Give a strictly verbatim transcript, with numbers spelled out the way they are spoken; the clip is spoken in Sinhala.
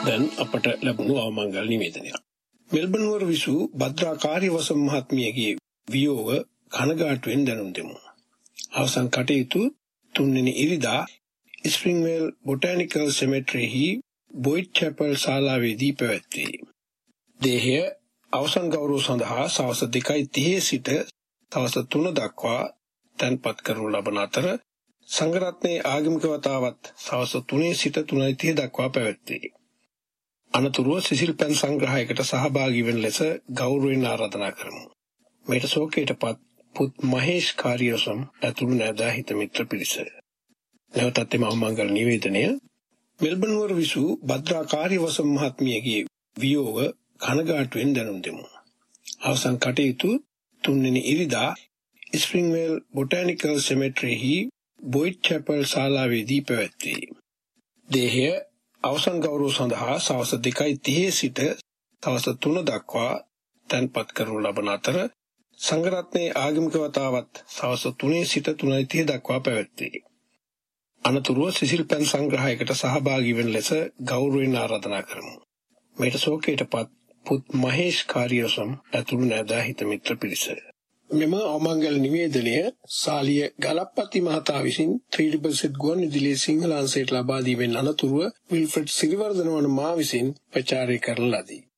දැන් අපට ලැබුණු අවමංගල නිවේදනයක්. මෙල්බන් නුවර විසූ භද්‍රා කාර්යවසම් මහත්මියගේ වියෝග කනගාටුවෙන් දැනුම් දෙමු. අවසන් කටයුතු තුන්වෙනි ඉරිදා ස්ප්‍රින්ග්වේල් බොටැනිකල් සෙමෙටරියෙහි බොයිඩ් චැපල් ශාලාවේදී පැවැත්වේ. දේහය අවසන් ගෞරව සඳහා සවස් දෙකයි තිහේ සිට සවස් තුන දක්වා තැන්පත් කරනු ලබන අතර සංඝරත්නයේ ආගමික වතාවත් සවස් තුනේ සිට තුනයි තිහ දක්වා පැවැත්වේ. අනතුරුව සිසිල් පැන් සංග්‍රහයකට සහභාගී වෙන ලෙස ගෞරවයෙන් ආරාධනා කරමු. මේට ශෝකයටපත් පුත් මහේෂ් කාර්යවසම් ඇතුළු නෑදෑ හිත මිත්‍ර පිරිස. නැවතත් එම අවමංගල නිවේදනය මෙල්බන් නුවර විසූ භද්‍රා කාර්යවසම් මහත්මියගේ වියෝග කනගාටුවෙන් දැනුම් දෙමු. අවසන් කටයුතු තුන්වෙනි ඉරිදා ස්ප්‍රින්ග්වේල් බොටැනිකල් සෙමෙටරියෙහි බොයිඩ් චැපල් ශාලාවේදී පැවැත්වේ. දේහය අවසන් ගෞරව සඳහා සවස් දෙකයි තිහේ සිට සවස් තුන දක්වා තැන්පත් කරනු ලබන අතර සංඝරත්නයේ ආගමික වතාවත් සවස් තුනේ සිට තුනයි තිහ දක්වා පැවැත්වේ. අනතුරුව සිසිල් පැන් සංග්‍රහයකට සහභාගී වෙන ලෙස ගෞරවයෙන් ආරාධනා කරමු. මේට ශෝකයටපත් පුත් මහේෂ් කාර්යවසම් ඇතුළු නෑදෑ හිත මිත්‍ර පිරිස. මෙම අවමංගල නිවේදනය සාලිය ගලප්පති මහතා විසින් ත්‍රිලිප සෙට් ගුවන් විදුලියේ සිංහල අංශයට ලබා දීමෙන් අනතුරුව විල්ෆ්‍රඩ් සිරිවර්ධන වන මා විසින් ප්‍රචාරය කරන ලදී.